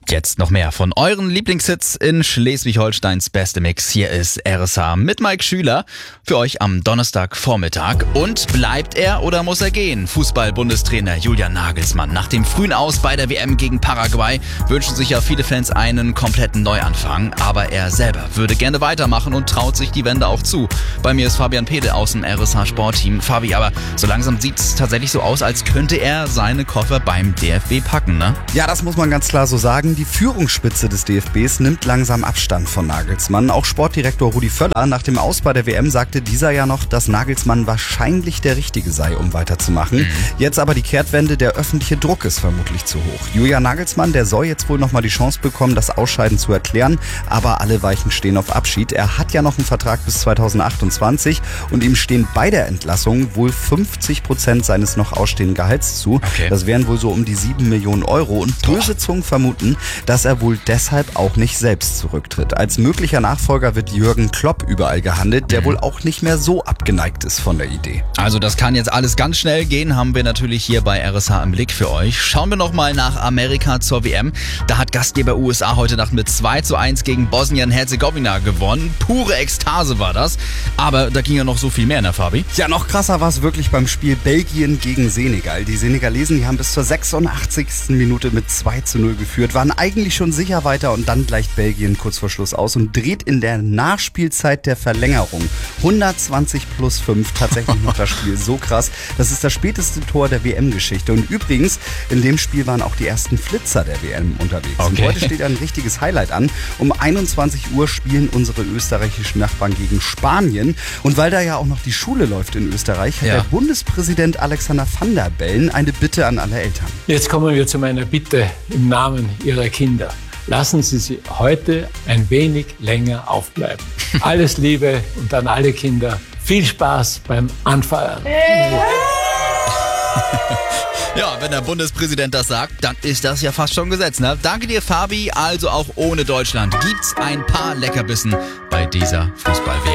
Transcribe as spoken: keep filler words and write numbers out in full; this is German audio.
Jetzt noch mehr von euren Lieblingshits in Schleswig-Holsteins beste Mix. Hier ist R S H mit Mike Schüler für euch am Donnerstagvormittag. Und bleibt er oder muss er gehen? Fußball-Bundestrainer Julian Nagelsmann. Nach dem frühen Aus bei der W M gegen Paraguay wünschen sich ja viele Fans einen kompletten Neuanfang. Aber er selber würde gerne weitermachen und traut sich die Wende auch zu. Bei mir ist Fabian Pede aus dem R S H Sportteam. Fabi, aber so langsam sieht es tatsächlich so aus, als könnte er seine Koffer beim D F B packen, ne? Ja, das muss man ganz klar so sagen. Die Führungsspitze des D F Bs nimmt langsam Abstand von Nagelsmann. Auch Sportdirektor Rudi Völler nach dem Aus bei der W M sagte dieser ja noch, dass Nagelsmann wahrscheinlich der Richtige sei, um weiterzumachen. Mhm. Jetzt aber die Kehrtwende, der öffentliche Druck ist vermutlich zu hoch. Julian Nagelsmann, der soll jetzt wohl nochmal die Chance bekommen, das Ausscheiden zu erklären, aber alle Weichen stehen auf Abschied. Er hat ja noch einen Vertrag bis zweitausendachtundzwanzig und ihm stehen bei der Entlassung wohl fünfzig Prozent seines noch ausstehenden Gehalts zu. Okay. Das wären wohl so um die sieben Millionen Euro und böse Zungen vermuten, dass er wohl deshalb auch nicht selbst zurücktritt. Als möglicher Nachfolger wird Jürgen Klopp überall gehandelt, der mhm. wohl auch nicht mehr so abgeneigt ist von der Idee. Also das kann jetzt alles ganz schnell gehen, haben wir natürlich hier bei R S H im Blick für euch. Schauen wir nochmal nach Amerika zur W M. Da hat Gastgeber U S A heute Nacht mit zwei zu eins gegen Bosnien-Herzegowina gewonnen. Pure Ekstase war das. Aber da ging ja noch so viel mehr, ne Fabi? Ja, noch krasser war es wirklich beim Spiel Belgien gegen Senegal. Die Senegalesen, die haben bis zur sechsundachtzigsten Minute mit zwei zu null geführt, waren eigentlich schon sicher weiter und dann gleicht Belgien kurz vor Schluss aus und dreht in der Nachspielzeit der Verlängerung hundertzwanzig plus fünf tatsächlich noch das Spiel. So krass. Das ist das späteste Tor der W M-Geschichte. Und übrigens, in dem Spiel waren auch die ersten Flitzer der W M unterwegs. Okay. Und heute steht ein richtiges Highlight an. Um einundzwanzig Uhr spielen unsere österreichischen Nachbarn gegen Spanien. Und weil da ja auch noch die Schule läuft in Österreich, hat ja. der Bundespräsident Alexander Van der Bellen eine Bitte an alle Eltern. Jetzt kommen wir zu meiner Bitte im Namen Ihrer Kinder. Lassen Sie sie heute ein wenig länger aufbleiben. Alles Liebe und an alle Kinder. Viel Spaß beim Anfeuern. Ja, wenn der Bundespräsident das sagt, dann ist das ja fast schon Gesetz, ne? Danke dir, Fabi. Also auch ohne Deutschland gibt's ein paar Leckerbissen bei dieser Fußball-W M.